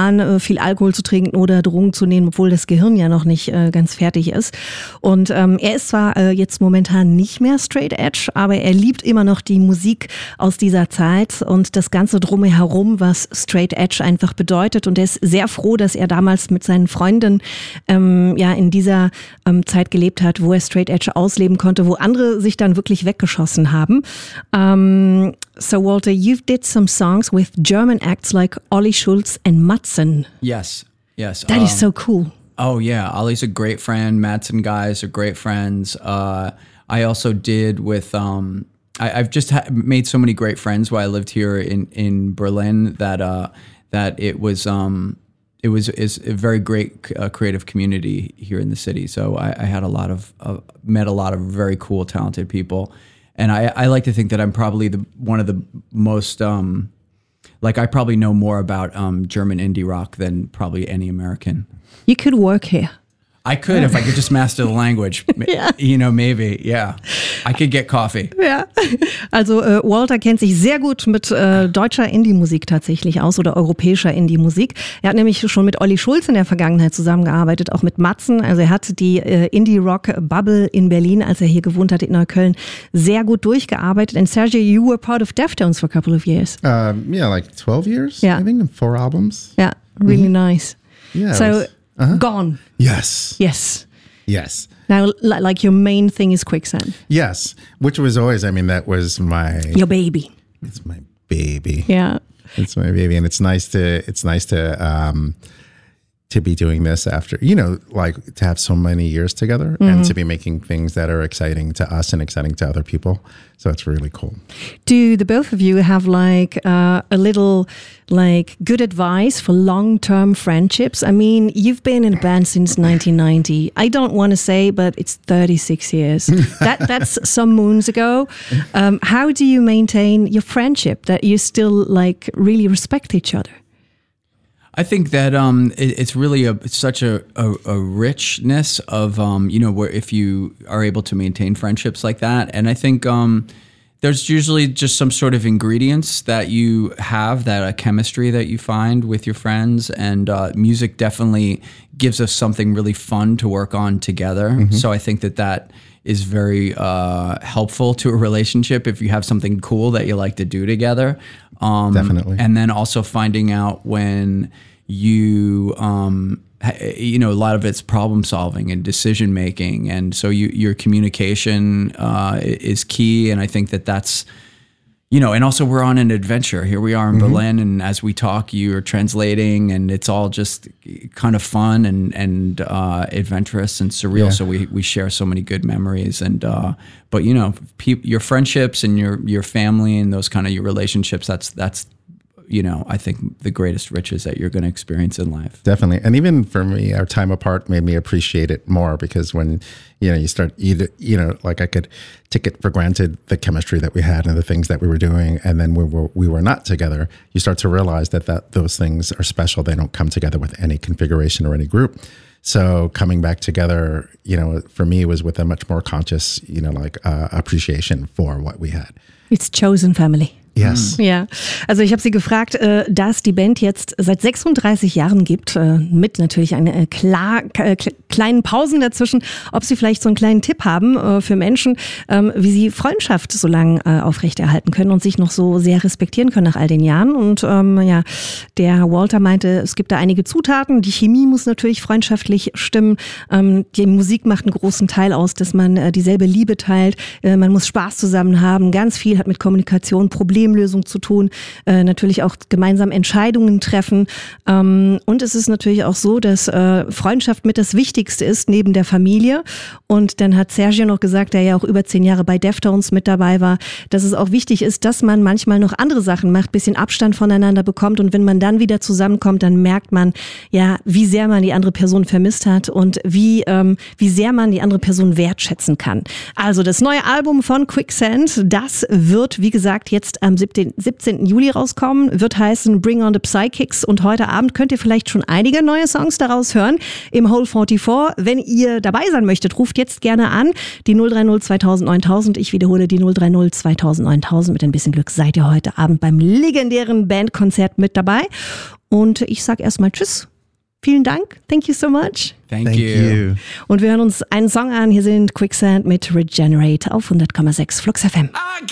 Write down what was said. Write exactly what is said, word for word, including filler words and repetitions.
an, äh, viel Alkohol zu trinken oder Drogen zu nehmen, obwohl das Gehirn ja noch nicht äh, ganz fertig ist. Und ähm, er ist zwar äh, jetzt momentan nicht mehr straight edge, aber er liebt immer noch die Musik aus dieser Zeit und das Ganze drumherum, was straight edge einfach bedeutet. Und er ist sehr froh, dass er damals mit seinen Freunden ähm, ja in dieser ähm, Zeit gelebt hat, wo er straight edge ausleben konnte, wo andere sich dann wirklich weggeschossen haben. Um, so Walter, you did some songs with German acts like Olli Schulz and Matzen. Yes, yes. That um, is so cool. Oh yeah, Ollie's a great friend. Matzen guys are great friends. Uh, I also did with. Um, I, I've just ha- made so many great friends while I lived here in in Berlin that uh, that it was. Um, It was is a very great uh, creative community here in the city. So I, I had a lot of uh, met a lot of very cool, talented people, and I, I like to think that I'm probably the one of the most um, like I probably know more about um, German indie rock than probably any American. You could work here. I could if I could just master the language. Yeah. You know, maybe, yeah. I could get coffee. Ja, also äh, Walter kennt sich sehr gut mit äh, deutscher Indie-Musik tatsächlich aus oder europäischer Indie-Musik. Er hat nämlich schon mit Olli Schulz in der Vergangenheit zusammengearbeitet, auch mit Matzen. Also er hat die äh, Indie-Rock-Bubble in Berlin, als er hier gewohnt hat in Neukölln, sehr gut durchgearbeitet. And Sergio, you were part of Deftones for a couple of years. Um, yeah, like twelve years, yeah. I think, and four albums. Yeah, really mm-hmm. nice. Yeah. So, was, uh-huh. Gone. Yes. Yes. Yes. Now, li- like your main thing is Quicksand. Yes, which was always, I mean, that was my... Your baby. It's my baby. Yeah. It's my baby. And it's nice to, it's nice to, um, to be doing this after, you know, like to have so many years together mm-hmm. and to be making things that are exciting to us and exciting to other people. So it's really cool. Do the both of you have like uh, a little like good advice for long-term friendships? I mean, you've been in a band since nineteen ninety. I don't want to say, but it's thirty-six years. that That's some moons ago. Um, how do you maintain your friendship that you still like really respect each other? I think that um, it, it's really a it's such a, a, a richness of um, you know, where if you are able to maintain friendships like that, and I think um, there's usually just some sort of ingredients that you have, that a chemistry that you find with your friends, and uh, music definitely gives us something really fun to work on together. Mm-hmm. So I think that that is very uh, helpful to a relationship if you have something cool that you like to do together. Um, Definitely. And then also finding out when you, um, you know, a lot of it's problem solving and decision making. And so you, your communication uh, is key. And I think that that's, you know, and also we're on an adventure. Here we are in mm-hmm. Berlin, and as we talk, you're translating, and it's all just kind of fun and and uh, adventurous and surreal. Yeah. So we we share so many good memories, and uh, but you know, pe- your friendships and your your family and those kind of your relationships. That's that's you know, I think the greatest riches that you're going to experience in life. Definitely. And even for me, our time apart made me appreciate it more, because when, you know, you start either, you know, like I could take it for granted, the chemistry that we had and the things that we were doing. And then we were, we were not together. You start to realize that, that those things are special. They don't come together with any configuration or any group. So coming back together, you know, for me was with a much more conscious, you know, like uh, appreciation for what we had. It's chosen family. Yes. Ja, also ich habe sie gefragt, äh, da es die Band jetzt seit sechsunddreißig Jahren gibt, äh, mit natürlich eine äh, klar, äh, kleinen Pausen dazwischen, ob sie vielleicht so einen kleinen Tipp haben äh, für Menschen, ähm, wie sie Freundschaft so lange äh, aufrechterhalten können und sich noch so sehr respektieren können nach all den Jahren. Und ähm, ja, der Walter meinte, es gibt da einige Zutaten. Die Chemie muss natürlich freundschaftlich stimmen. Ähm, die Musik macht einen großen Teil aus, dass man äh, dieselbe Liebe teilt. Äh, man muss Spaß zusammen haben. Ganz viel hat mit Kommunikation, Problemlösung zu tun, äh, natürlich auch gemeinsam Entscheidungen treffen. Ähm, und es ist natürlich auch so, dass äh, Freundschaft mit das Wichtigste ist, neben der Familie. Und dann hat Sergio noch gesagt, der ja auch über zehn Jahre bei Deftones mit dabei war, dass es auch wichtig ist, dass man manchmal noch andere Sachen macht, bisschen Abstand voneinander bekommt. Und wenn man dann wieder zusammenkommt, dann merkt man, ja, wie sehr man die andere Person vermisst hat und wie, ähm, wie sehr man die andere Person wertschätzen kann. Also das neue Album von Quicksand, das wird, wie gesagt, jetzt am siebzehnten Juli rauskommen, wird heißen Bring on the Psychics, und heute Abend könnt ihr vielleicht schon einige neue Songs daraus hören im Hole vierundvierzig. Wenn ihr dabei sein möchtet, ruft jetzt gerne an, die null drei null zweitausend neuntausend. Ich wiederhole die null drei null zweitausend neuntausend. Mit ein bisschen Glück seid ihr heute Abend beim legendären Bandkonzert mit dabei. Und ich sage erstmal Tschüss. Vielen Dank. Thank you so much. Thank, Thank you. you. Und wir hören uns einen Song an. Hier sind Quicksand mit Regenerate auf hundert Komma sechs Flux F M.